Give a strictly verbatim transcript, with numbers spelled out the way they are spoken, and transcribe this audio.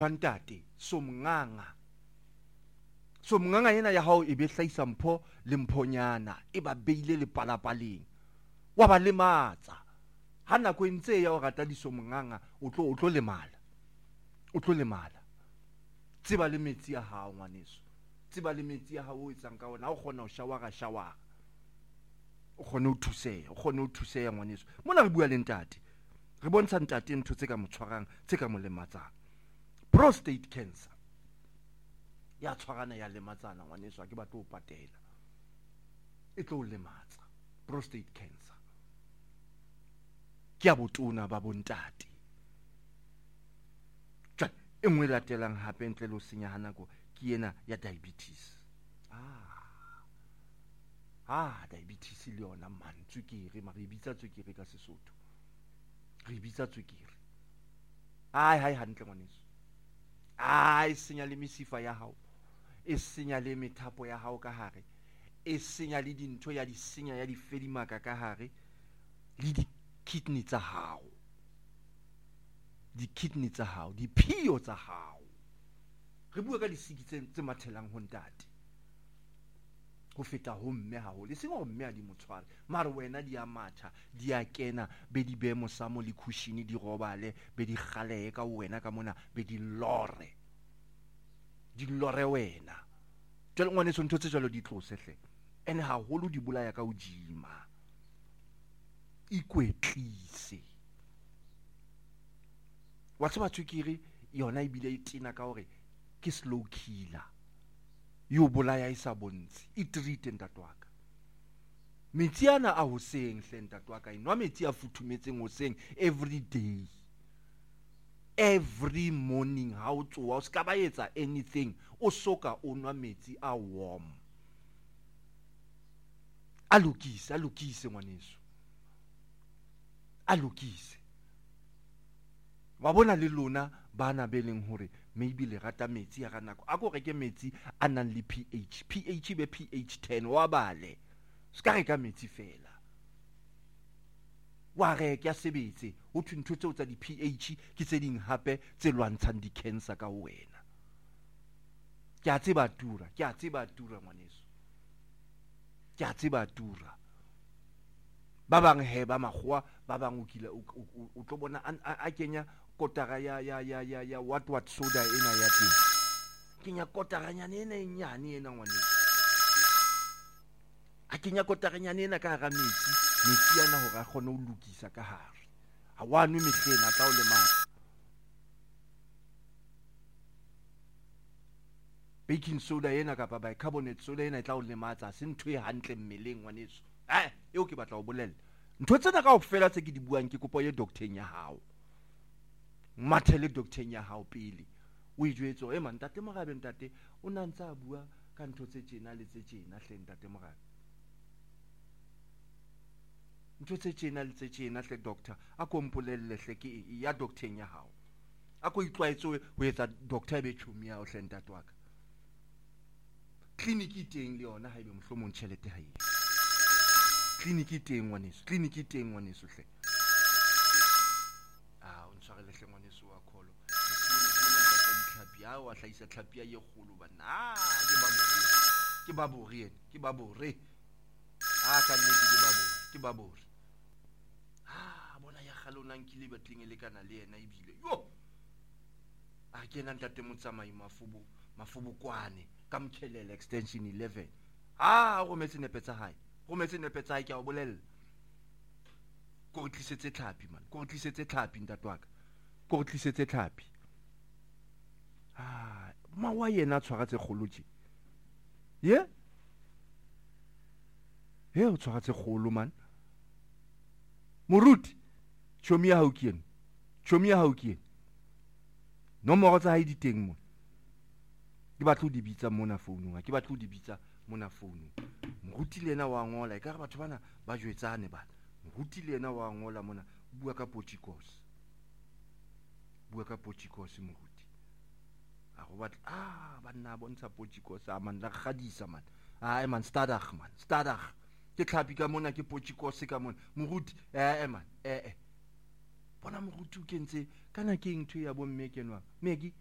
Ntate somnganga somnganga ena ya hao e be hlahisa mpho le mphonyana e ba beile le palapaleng wa ba lematsa ha nako e ntse ya o rata disomnganga o tlo o tlo lemala o tlo lemala tseba le metsi ya hao ngwaneso tseba le metsi ya hao o etsang ka ona o kgona ho shawara shawara o kgone ho thuseha o kgone ho thuseha ngwaneso mona re bua le ntate re bontsha ntate ntho tse ka mo tshwarang tse ka mo lematsang prostate cancer ya tshwarana ya lematsana ngwaneso a ke batlo o patela e tlo o lematsa prostate cancer ke a botona ba bontate tja e nngwe latelang hape ntle le ho senya ha nako ke ena ya diabetes ah ah diabetes le yona man tswekere ma re bitsa tswekere ka Sesotho re bitsa tswekere ai hai hantle ngwaneso ai senya le mesifa ya hao e senya le methapo ya hao ka hare e senya le dintho ya di senya ya di fedimaka ka hare le di kidney tsa hao di kidney tsa hao di phio tsa hao re bua ka disiki tse tse mathelang ho ntate ho feta ho mme haholo le seng ho mme a di motshware mare wena di a matha di a kena be di be mosamo le cushion di robale be di khalehe ka wena ka mona be di lore di lore wena jwale ngwane so ntho tse jalo di tlose hle ene haholo di bolaya ka ujima ikwetlise wa tseba tswekere yona ibile e tina ka hore ke slow killer yo bolaya isa bontsi e treat ntatwaka metsi ana a hoseng hle ntatwaka inwa metsi a futhumetseng hoseng every day every morning ha o tsoa o ska ba etsa anything o soka o nwa metsi a warm a lokise a lokise ngwaneso a lokise wa bona le lona bana be leng hore maybe le rata metsi ya ganako a go reke metsi a nang le pH pH be pH ten wa bale ska reka metsi fela wa reke ya sebetse ho thuntho tseo tsa di pH ke tse ding hape tse lwantshang di cancer ka wena ke a tseba tura ke a tseba tura ngwaneso ke a tseba tura ba bang he ba magwa ba bang o kile o tlo bona a kenya kotara ya ya ya ya ya what what soda ena ya teng kenya kotara nyane ena nyane ena ngwaneso a kenya kotara nyane ena ka ga metsi metsi yana hore a kgone ho lokisa ka hare ha wa nwe mehlena tla o le matla baking soda ena kapa bicarbonate soda ena e tla o le matla se ntho e hantle mmeleng ngwaneso eh eo ke batla o bolella ntho tsena ka ofela tse ke di buang ke kopo ye doctor ya hao mathele doctor ya hao pele o ijwetso e man tate morabe ntate o na ntse a bua ka ntho tse tjena le tse tjena hle ntate morabe ntho tse tjena le tse tjena hle doctor a kompolelle hle ke ya doctor ya hao a ko itlwaetso ho etsa doctor e be tshumi ya o hle ntate wa ka clinic teng le yona ha ebe mohlomong tjhelete ha e clinic teng ngwaneso clinic teng ngwaneso hle ah o ntshware le hle ngwaneso wa kholo tlhapi a wa hlaisa tlhapi ya ye kgolo bana ke babore ke babore ke babore ah ka nne ke babore ke babore ah bona ya khalona nkile batleng le kana le yena ibile yo a kena ntate motsamai mafubu mafubu kwane ka mkhelele extension eleven ah go metse nepetsa hae go metse nepetsa hae ke a bolella ko tlisetse tlhapi man ko tlisetse tlhapi ntatwaka ko tlisetse tlhapi ah ma wa yena tshwara tse kgolo tje ye he o tshwara tse kgolo man moruti chomi ya hao kien chomi ya hao kien nomoro tsa hae di teng mo ke batlo di bitsa mona founung ke batlo di bitsa mona founung moruti le yena wa ngola e ka re batho bana ba jwetsane bana moruti le yena wa ngola mona bua ka Portuguese bua ka Portuguese moruti a go batla ah bana bontsha Portuguese a man la gadisa man ah man stadag man stadag ke tlhapi ka mona ke Portuguese ka mona moruti eh eh man eh eh bona moruti o kentse kana ke ntho ya bo mme kenwa meki